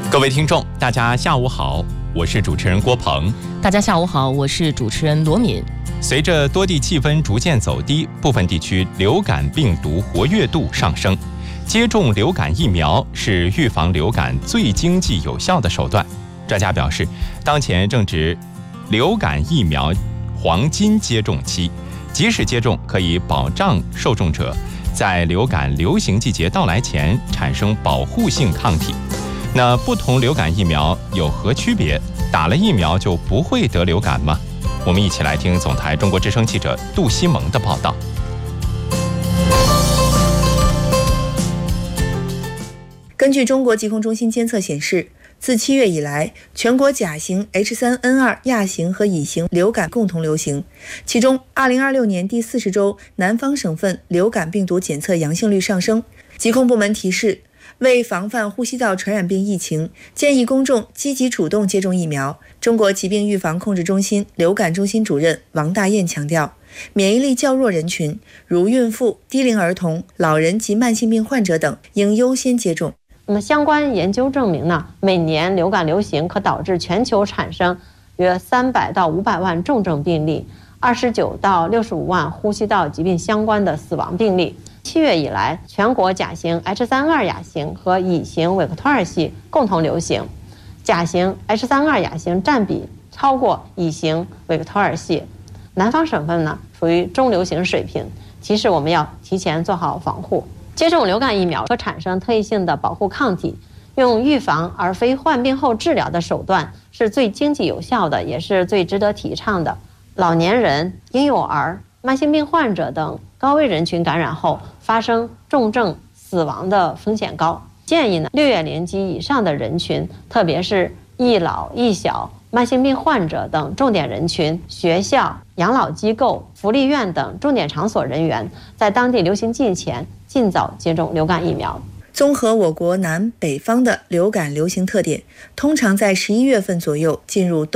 各位听众，大家下午好，我是主持人郭鹏。 大家下午好，我是主持人罗敏。 随着多地气温逐渐走低，部分地区流感病毒活跃度上升。接种流感疫苗是预防流感最经济有效的手段。专家表示，当前正值流感疫苗黄金接种期，及时接种可以保障受众者在流感流行季节到来前产生保护性抗体。那不同流感疫苗有何区别？打了疫苗就不会得流感吗？我们一起来听总台中国之声记者杜西蒙的报道。 根据中国疾控中心监测显示，自7月以来，全国甲型、H3N2 亚型和乙型流感共同流行。其中，2026年第40周，南方省份流感病毒检测阳性率上升。疾控部门提示，为防范呼吸道传染病疫情，建议公众积极主动接种疫苗。中国疾病预防控制中心流感中心主任王大燕强调，免疫力较弱人群，如孕妇、低龄儿童、老人及慢性病患者等，应优先接种。 那么相关研究证明呢，每年流感流行可导致全球产生约300到500万重症病例，29到65万呼吸道疾病相关的死亡病例。7月以来，全国甲型 H3N2 亚型和乙型韦克托尔系共同流行，甲型 H3N2 亚型占比超过乙型韦克托尔系。南方省份呢属于中流行水平，提示我们要提前做好防护。接种流感疫苗可产生特异性的保护抗体，用预防而非患病后治疗的手段是最经济有效的，也是最值得提倡的。老年人、婴幼儿、慢性病患者等高危人群感染后发生重症死亡的风险高，建议呢6月龄及以上的人群，特别是易老易小、慢性病患者等重点人群、学校、养老机构、福利院等重点场所人员，在当地流行季前尽早接种流感疫苗。 综合我国南北方的流感流行特点，通常在11月份左右进入冬